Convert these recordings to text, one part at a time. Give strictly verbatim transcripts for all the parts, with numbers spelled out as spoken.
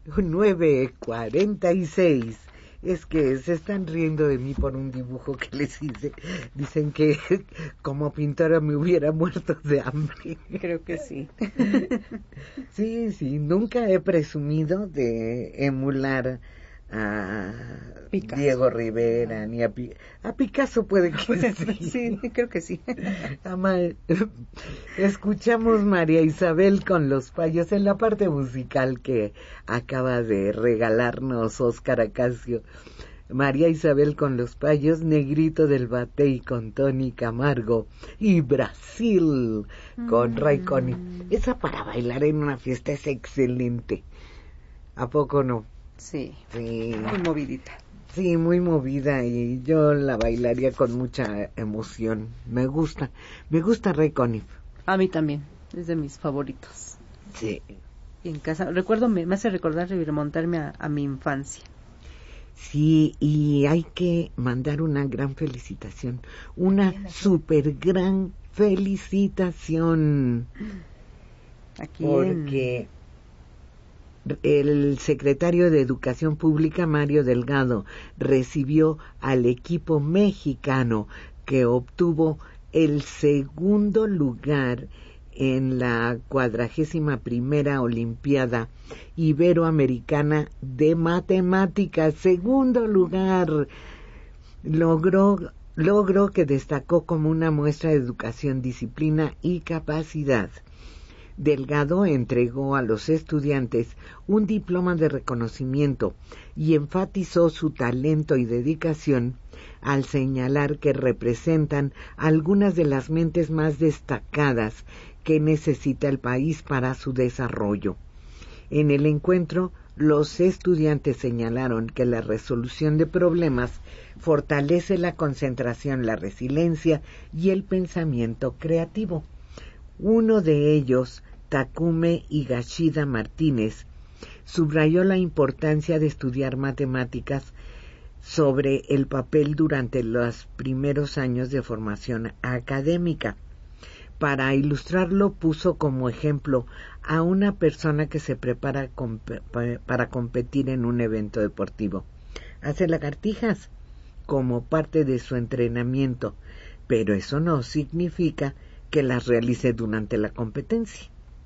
nueve cuarenta y seis. Es que se están riendo de mí por un dibujo que les hice. Dicen que como pintora me hubiera muerto de hambre. Creo que sí. Sí, sí, nunca he presumido de emular a Picasso. Diego Rivera, ni a, Pi- a Picasso puede que sí. Sí, creo que sí. Ama, escuchamos María Isabel con Los Payos en la parte musical que acaba de regalarnos Óscar Acacio. María Isabel con Los Payos, Negrito del Batey con Tony Camargo y Brasil con mm. Ray Conniff. Esa para bailar en una fiesta es excelente. ¿A poco no? Sí, sí, muy movidita. Sí, muy movida y yo la bailaría con mucha emoción. Me gusta, me gusta Ray Conniff. A mí también, es de mis favoritos. Sí. Y en casa, recuerdo, me, me hace recordar y remontarme a, a mi infancia. Sí, y hay que mandar una gran felicitación, una super gran felicitación. Aquí porque... en... El secretario de Educación Pública, Mario Delgado, recibió al equipo mexicano que obtuvo el segundo lugar en la cuadragésima primera Olimpiada Iberoamericana de Matemáticas. Segundo lugar. Logró, logro que destacó como una muestra de educación, disciplina y capacidad. Delgado entregó a los estudiantes un diploma de reconocimiento y enfatizó su talento y dedicación al señalar que representan algunas de las mentes más destacadas que necesita el país para su desarrollo. En el encuentro, los estudiantes señalaron que la resolución de problemas fortalece la concentración, la resiliencia y el pensamiento creativo. Uno de ellos, Takume Higashida Martínez, subrayó la importancia de estudiar matemáticas sobre el papel durante los primeros años de formación académica. Para ilustrarlo, puso como ejemplo a una persona que se prepara comp- para competir en un evento deportivo. Hace lagartijas como parte de su entrenamiento, pero eso no significa que las realice durante la competencia.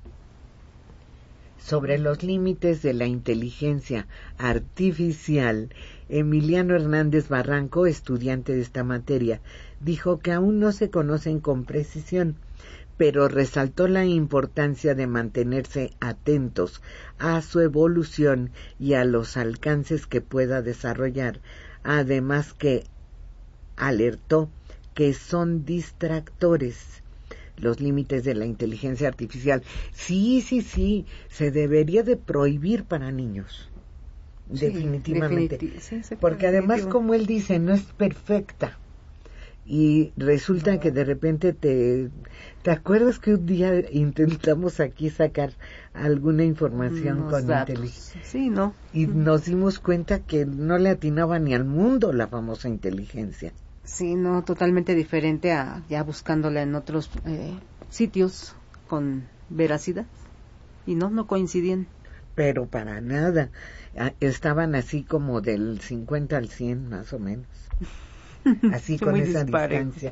Sobre los límites de la inteligencia artificial, Emiliano Hernández Barranco, estudiante de esta materia, dijo que aún no se conocen con precisión, pero resaltó la importancia de mantenerse atentos a su evolución y a los alcances que pueda desarrollar, además que alertó que son distractores los límites de la inteligencia artificial. Sí, sí, sí, se debería de prohibir para niños, sí, definitivamente, definiti- sí, sí, porque además, como él dice, no es perfecta. Y resulta no. que de repente te... ¿Te acuerdas que un día intentamos aquí sacar alguna información Unos con inteligencia? Sí, ¿no? Y mm. nos dimos cuenta que no le atinaba ni al mundo la famosa inteligencia. Sí, no, totalmente diferente a ya buscándola en otros eh, sitios con veracidad. Y no, no coincidían. Pero para nada. Estaban así como del cincuenta al cien más o menos. Así con esa dispare. distancia.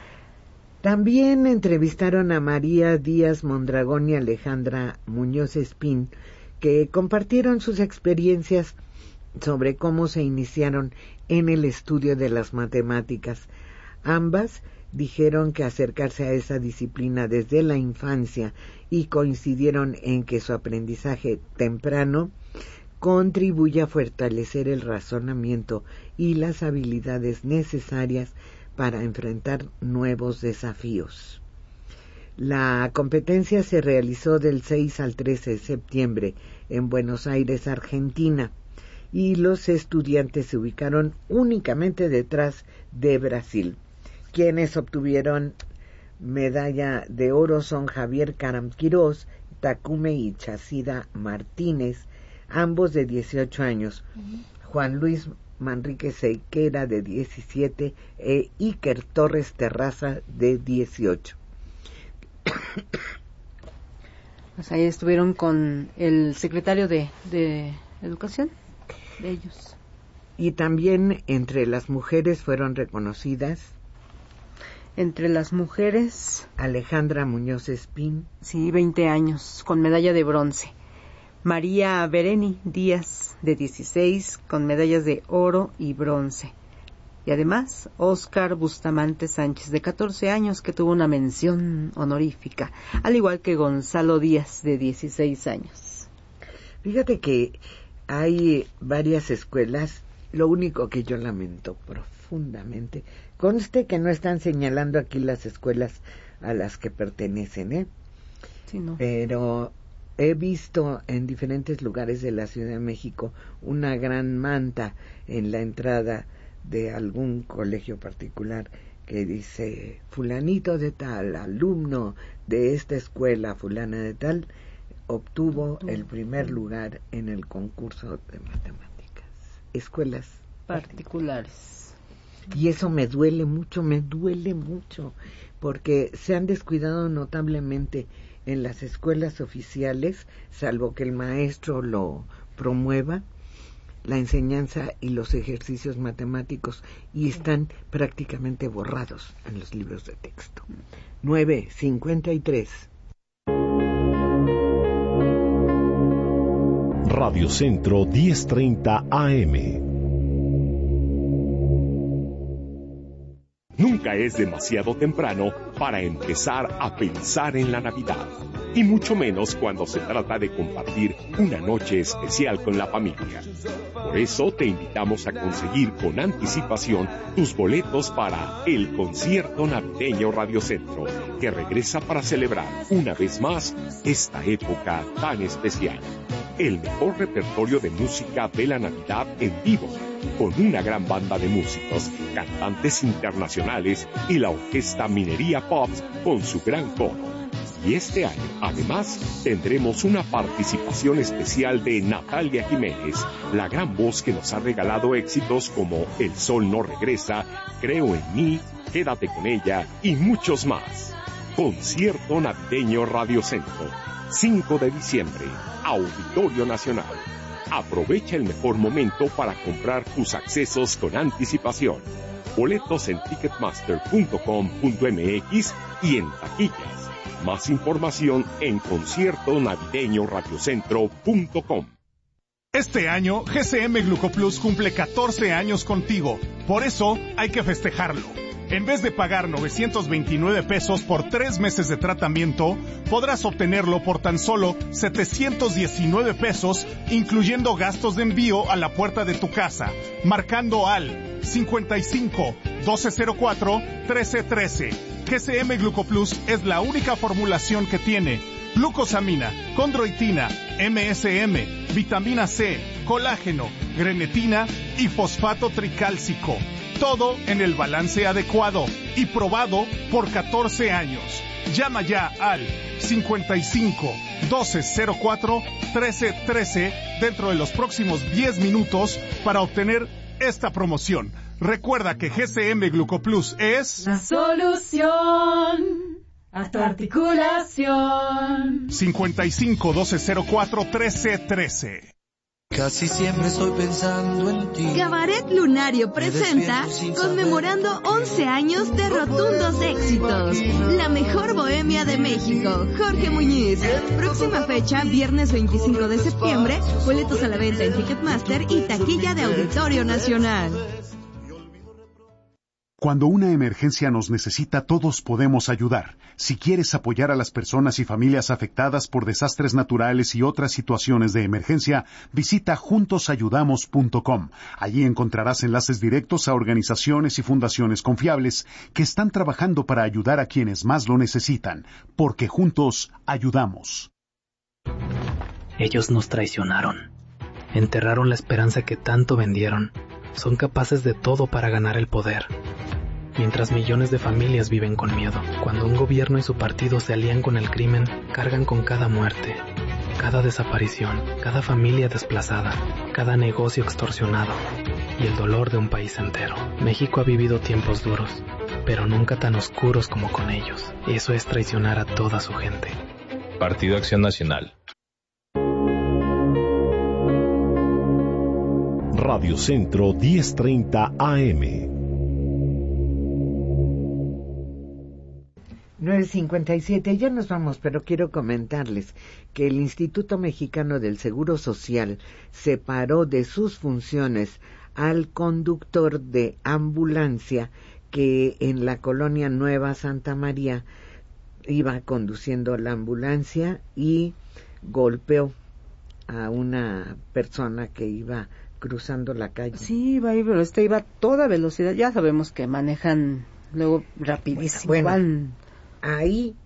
También entrevistaron a María Díaz Mondragón y Alejandra Muñoz Espín, que compartieron sus experiencias sobre cómo se iniciaron en el estudio de las matemáticas. Ambas dijeron que acercarse a esa disciplina desde la infancia y coincidieron en que su aprendizaje temprano contribuye a fortalecer el razonamiento y las habilidades necesarias para enfrentar nuevos desafíos. La competencia se realizó del seis al trece de septiembre en Buenos Aires, Argentina, y los estudiantes se ubicaron únicamente detrás de Brasil. Quienes obtuvieron medalla de oro son Javier Caram Quirós, Takume Higashida Martínez, ambos de dieciocho años, uh-huh. Juan Luis Manrique Sequera de diecisiete e Iker Torres Terraza de dieciocho. Pues ahí estuvieron con el secretario de, de educación de ellos. Y también entre las mujeres fueron reconocidas. Entre las mujeres, Alejandra Muñoz Espín. Sí, veinte años, con medalla de bronce. María Bereni Díaz, de dieciséis, con medallas de oro y bronce. Y además, Óscar Bustamante Sánchez, de catorce años, que tuvo una mención honorífica, al igual que Gonzalo Díaz, de dieciséis años. Fíjate que hay varias escuelas, lo único que yo lamento profundamente, conste que no están señalando aquí las escuelas a las que pertenecen, ¿eh? Sí, no. Pero he visto en diferentes lugares de la Ciudad de México una gran manta en la entrada de algún colegio particular que dice fulanito de tal, alumno de esta escuela fulana de tal, obtuvo el primer lugar en el concurso de matemáticas. Escuelas particulares. Y eso me duele mucho, me duele mucho, porque se han descuidado notablemente en las escuelas oficiales, salvo que el maestro lo promueva, la enseñanza y los ejercicios matemáticos, y están prácticamente borrados en los libros de texto. nueve cincuenta y tres. Radio Centro diez treinta A M. Nunca es demasiado temprano para empezar a pensar en la Navidad, y mucho menos cuando se trata de compartir una noche especial con la familia. Por eso te invitamos a conseguir con anticipación tus boletos para el concierto navideño Radio Centro, que regresa para celebrar una vez más esta época tan especial. El mejor repertorio de música de la Navidad en vivo, con una gran banda de músicos, cantantes internacionales y la orquesta Minería Pops con su gran coro. Y este año, además, tendremos una participación especial de Natalia Jiménez, la gran voz que nos ha regalado éxitos como El Sol No Regresa, Creo en Mí, Quédate con Ella y muchos más. Concierto Navideño Radio Centro, cinco de diciembre, Auditorio Nacional. Aprovecha el mejor momento para comprar tus accesos con anticipación. Boletos en ticketmaster punto com punto m x y en taquillas. Más información en concierto navideño radiocentro punto com. Este año, G C M Glucoplus cumple catorce años contigo. Por eso, hay que festejarlo. En vez de pagar novecientos veintinueve pesos por tres meses de tratamiento, podrás obtenerlo por tan solo setecientos diecinueve pesos, incluyendo gastos de envío a la puerta de tu casa, marcando al cincuenta y cinco, doce cero cuatro, trece trece. G C M Glucoplus es la única formulación que tiene glucosamina, condroitina, M S M, vitamina C, colágeno, grenetina y fosfato tricálcico. Todo en el balance adecuado y probado por catorce años. Llama ya al cincuenta y cinco, doce cero cuatro, trece trece dentro de los próximos diez minutos para obtener esta promoción. Recuerda que G C M Glucoplus es la solución a tu articulación. cincuenta y cinco, doce cero cuatro, trece trece. Casi siempre estoy pensando en ti. Cabaret Lunario presenta conmemorando once años de rotundos éxitos. La mejor bohemia de México, Jorge Muñiz. Próxima fecha, viernes veinticinco de septiembre, boletos a la venta en Ticketmaster y taquilla de Auditorio Nacional. Cuando una emergencia nos necesita, todos podemos ayudar. Si quieres apoyar a las personas y familias afectadas por desastres naturales y otras situaciones de emergencia, visita juntos ayudamos punto com. Allí encontrarás enlaces directos a organizaciones y fundaciones confiables que están trabajando para ayudar a quienes más lo necesitan, porque juntos ayudamos. Ellos nos traicionaron. Enterraron la esperanza que tanto vendieron. Son capaces de todo para ganar el poder. Mientras millones de familias viven con miedo, cuando un gobierno y su partido se alían con el crimen, cargan con cada muerte, cada desaparición, cada familia desplazada, cada negocio extorsionado y el dolor de un país entero. México ha vivido tiempos duros, pero nunca tan oscuros como con ellos. Eso es traicionar a toda su gente. Partido Acción Nacional. Radio Centro diez treinta A M. nueve cincuenta y siete, ya nos vamos, pero quiero comentarles que el Instituto Mexicano del Seguro Social separó de sus funciones al conductor de ambulancia que en la colonia Nueva Santa María iba conduciendo la ambulancia y golpeó a una persona que iba cruzando la calle. Sí, iba ahí, pero este iba a toda velocidad. Ya sabemos que manejan luego rapidísimo. Bueno, Van... ahí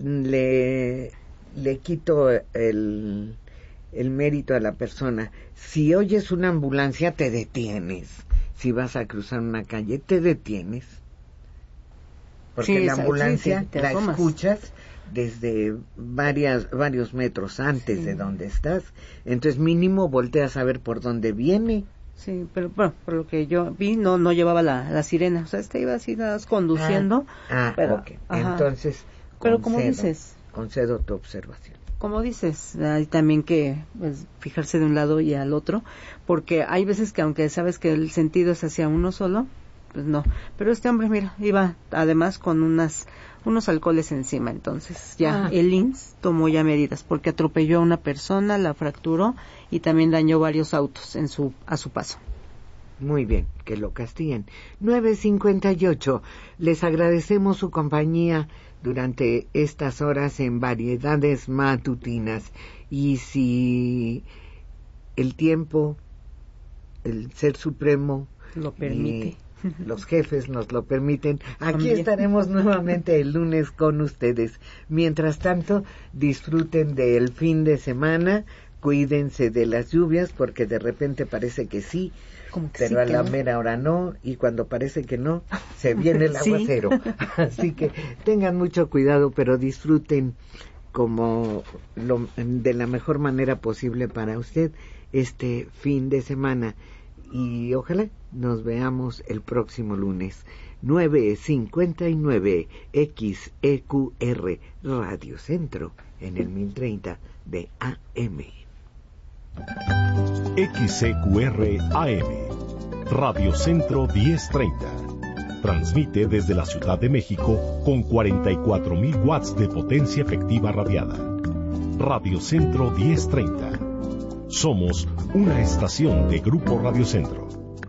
le, le quito el, el mérito a la persona. Si oyes una ambulancia, te detienes. Si vas a cruzar una calle, te detienes. Porque sí, la ambulancia sí, sí, la asomas. escuchas desde varias, varios metros antes sí. de donde estás. Entonces mínimo volteas a ver por dónde viene. Sí, pero bueno, por lo que yo vi, no no llevaba la, la sirena. O sea, este iba así nada más conduciendo. Ah, ah pero, ok. Entonces, pero concedo, como dices... Concedo tu observación. Como dices, hay también que pues, fijarse de un lado y al otro, porque hay veces que aunque sabes que el sentido es hacia uno solo, pues no. Pero este hombre, mira, iba además con unas unos alcoholes encima, entonces ya ah. el I N S tomó ya medidas, porque atropelló a una persona, la fracturó y también dañó varios autos en su a su paso. Muy bien, que lo castiguen. nueve cincuenta y ocho, les agradecemos su compañía durante estas horas en Variedades Matutinas, y si el tiempo, el Ser Supremo lo permite, eh, los jefes nos lo permiten, aquí estaremos nuevamente el lunes con ustedes. Mientras tanto, disfruten del fin de semana, cuídense de las lluvias, porque de repente parece que sí, Como que pero sí, a la no. mera hora no, y cuando parece que no, se viene el aguacero. ¿Sí? Así que tengan mucho cuidado, pero disfruten como lo, de la mejor manera posible para usted este fin de semana. Y ojalá nos veamos el próximo lunes. nueve cincuenta y nueve X E Q R Radio Centro en el mil treinta de A M. X E Q R A M, Radio Centro diez treinta. Transmite desde la Ciudad de México con cuarenta y cuatro mil watts de potencia efectiva radiada. Radio Centro diez treinta. Somos una estación de Grupo Radio Centro.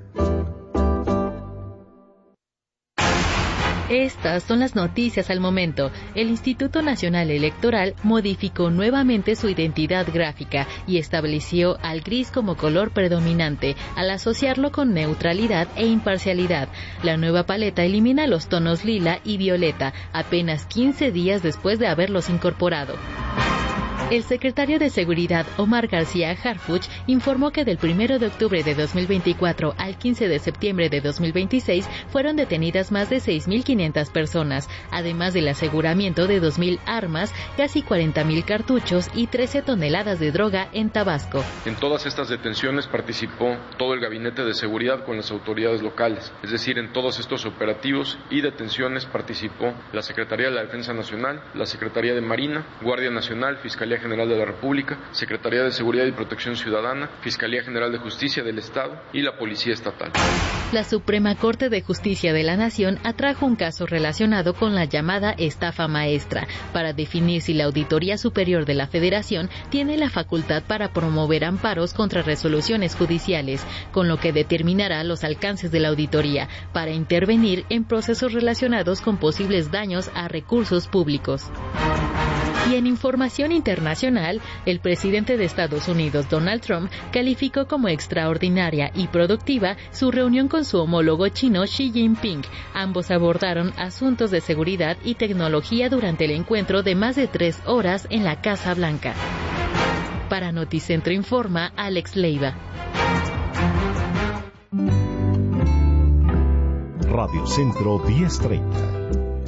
Estas son las noticias al momento. El Instituto Nacional Electoral modificó nuevamente su identidad gráfica y estableció al gris como color predominante, al asociarlo con neutralidad e imparcialidad. La nueva paleta elimina los tonos lila y violeta, apenas quince días después de haberlos incorporado. El secretario de Seguridad, Omar García Harfuch, informó que del primero de octubre de dos mil veinticuatro al quince de septiembre de dos mil veintiséis fueron detenidas más de seis mil quinientas personas, además del aseguramiento de dos mil armas, casi cuarenta mil cartuchos y trece toneladas de droga en Tabasco. En todas estas detenciones participó todo el Gabinete de Seguridad con las autoridades locales, es decir, en todos estos operativos y detenciones participó la Secretaría de la Defensa Nacional, la Secretaría de Marina, Guardia Nacional, Fiscalía General de la República, Secretaría de Seguridad y Protección Ciudadana, Fiscalía General de Justicia del Estado y la Policía Estatal. La Suprema Corte de Justicia de la Nación atrajo un caso relacionado con la llamada estafa maestra para definir si la Auditoría Superior de la Federación tiene la facultad para promover amparos contra resoluciones judiciales, con lo que determinará los alcances de la auditoría para intervenir en procesos relacionados con posibles daños a recursos públicos. Y en información internacional, el presidente de Estados Unidos, Donald Trump, calificó como extraordinaria y productiva su reunión con su homólogo chino Xi Jinping. Ambos abordaron asuntos de seguridad y tecnología durante el encuentro de más de tres horas en la Casa Blanca. Para Noticentro informa Alex Leiva. Radio Centro diez treinta.